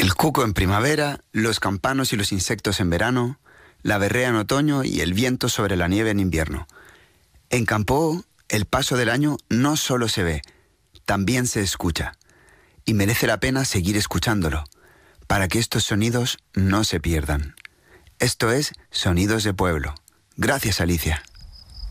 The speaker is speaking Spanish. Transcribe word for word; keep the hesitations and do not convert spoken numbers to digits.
El cuco en primavera, los campanos y los insectos en verano, la berrea en otoño y el viento sobre la nieve en invierno. En Campoó, el paso del año no solo se ve, también se escucha. Y merece la pena seguir escuchándolo, para que estos sonidos no se pierdan. Esto es Sonidos de Pueblo. Gracias, Alicia.